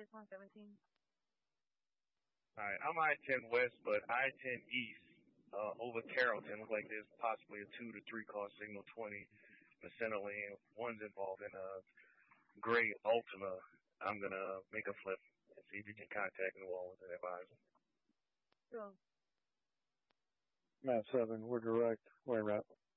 6-1-17. All right, I'm I-10 West, but I-10 East over Carrollton. Looks like there's possibly a 2 to 3 car signal 20 in the center lane. One's involved in a gray Altima. I'm going to make a flip and see if you can contact New Orleans and advise them. Sure. Matt 7, we're direct. Where at?